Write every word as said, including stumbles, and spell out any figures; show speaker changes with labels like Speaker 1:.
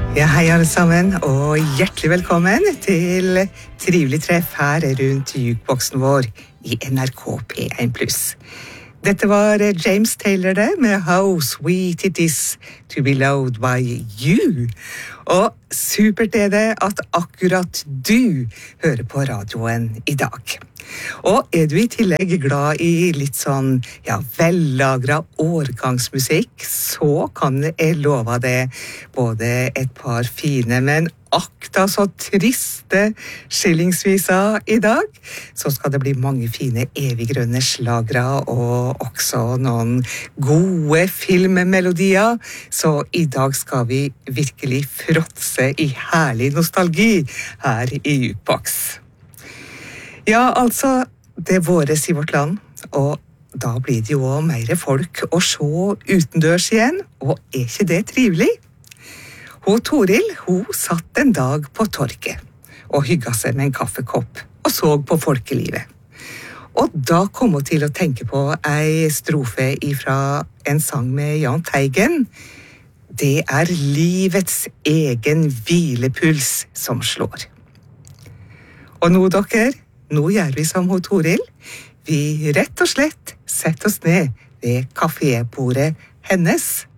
Speaker 1: Ja, hei alle sammen, og hjertelig velkommen til trivelig treff her rundt jukeboksen vår i N R K P en pluss. Dette var James Taylor det, med How Sweet It Is to Be Loved by You. Og supert er det at akkurat du hører på radioen i dag. Og er du i tillegg glad i litt sånn, ja, vellagret årgangsmusikk, så kan jeg love deg både et par fine, men akta så triste skillingsviser i dag. Så skal det bli mange fine eviggrønne slagere og også noen gode filmmelodier. Så i dag skal vi virkelig fråtse i herlig nostalgi her i Jukebox. Ja, altså, det er våres i vårt land, og da blir det jo mer folk å se utendørs igjen, og er ikke det trivelig? Hun Toril, hun satt en dag på torket og hygget seg med en kaffekopp og så på folkelivet. Og da kom hun til å tenke på ei strofe ifra en sang med Jahn Teigen. Det er livets egen hvilepuls som slår. Og nå, dere, nå gjør vi som hun Toril. Vi rett og slett setter oss ned ved kafébordet hennes,